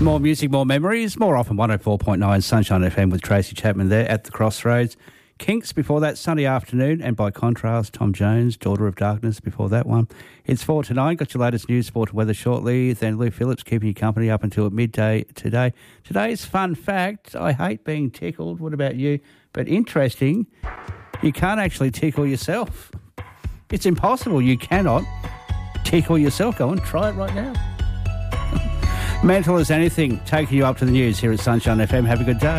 More music, more memories, more often 104.9 Sunshine FM with Tracy Chapman there at the Crossroads. Kinks before that, Sunday Afternoon, and by contrast, Tom Jones, Daughter of Darkness before that one. It's 4 to 9, got your latest news, sport and weather shortly. Then Lou Phillips keeping you company up until midday today. Today's fun fact, I hate being tickled, what about you? But interesting, you can't actually tickle yourself. It's impossible, you cannot tickle yourself. Go on, try it right now. Mental as anything, taking you up to the news here at Sunshine FM. Have a good day.